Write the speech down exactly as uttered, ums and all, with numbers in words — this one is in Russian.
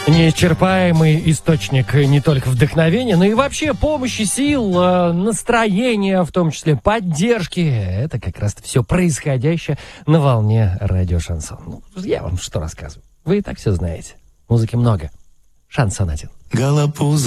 Неисчерпаемый источник не только вдохновения, но и вообще помощи, сил, настроения, в том числе поддержки. Это как раз все происходящее на волне радио Шансон. Ну, я вам что рассказываю? Вы и так все знаете. Музыки много. Шансон один.